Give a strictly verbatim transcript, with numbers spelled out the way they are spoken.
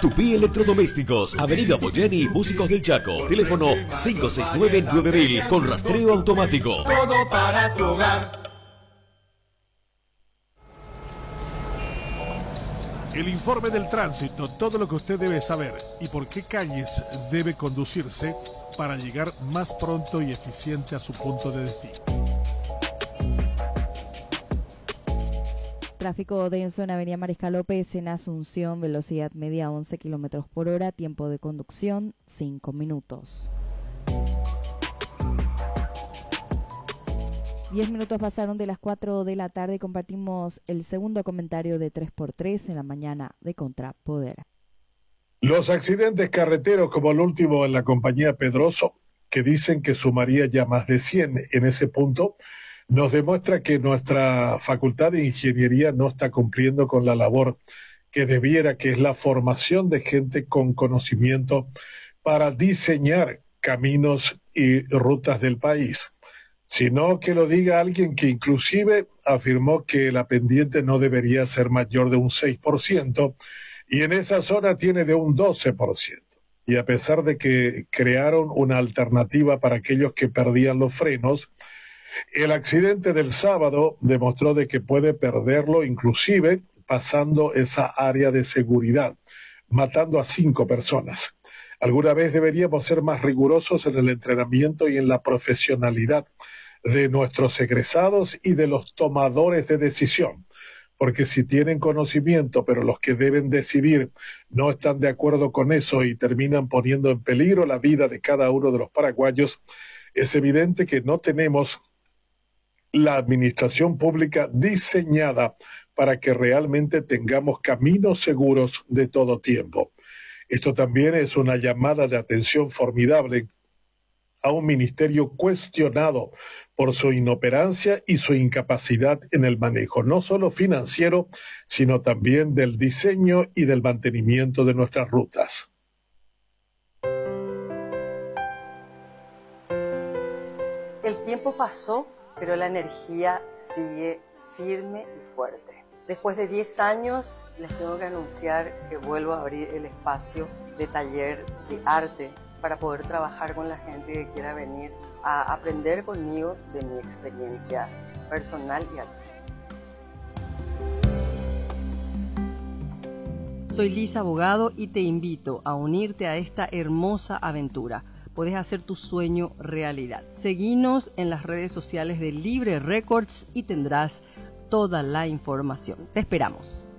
Tupí Electrodomésticos, Avenida Boyeni, Músicos del Chaco. Teléfono cinco seis nueve nueve mil con rastreo automático. Todo para tu hogar. El informe del tránsito, todo lo que usted debe saber y por qué calles debe conducirse para llegar más pronto y eficiente a su punto de destino. Tráfico denso en Avenida Mariscal López en Asunción, velocidad media once kilómetros por hora, tiempo de conducción cinco minutos. diez minutos pasaron de las cuatro de la tarde y compartimos el segundo comentario de tres por tres en la mañana de Contrapoder. Los accidentes carreteros, como el último en la compañía Pedroso, que dicen que sumaría ya más de cien en ese punto, nos demuestra que nuestra facultad de ingeniería no está cumpliendo con la labor que debiera, que es la formación de gente con conocimiento para diseñar caminos y rutas del país. Sino que lo diga alguien que inclusive afirmó que la pendiente no debería ser mayor de un seis por ciento y en esa zona tiene de un doce por ciento. Y a pesar de que crearon una alternativa para aquellos que perdían los frenos, el accidente del sábado demostró de que puede perderlo inclusive pasando esa área de seguridad, matando a cinco personas. Alguna vez deberíamos ser más rigurosos en el entrenamiento y en la profesionalidad de nuestros egresados y de los tomadores de decisión, porque si tienen conocimiento, pero los que deben decidir no están de acuerdo con eso y terminan poniendo en peligro la vida de cada uno de los paraguayos, es evidente que no tenemos la administración pública diseñada para que realmente tengamos caminos seguros de todo tiempo. Esto también es una llamada de atención formidable a un ministerio cuestionado por su inoperancia y su incapacidad en el manejo, no solo financiero, sino también del diseño y del mantenimiento de nuestras rutas. El tiempo pasó, pero la energía sigue firme y fuerte. Después de diez años, les tengo que anunciar que vuelvo a abrir el espacio de taller de arte para poder trabajar con la gente que quiera venir a aprender conmigo de mi experiencia personal y artística. Soy Lisa Abogado y te invito a unirte a esta hermosa aventura. Puedes hacer tu sueño realidad. Seguinos en las redes sociales de Libre Records y tendrás toda la información. Te esperamos.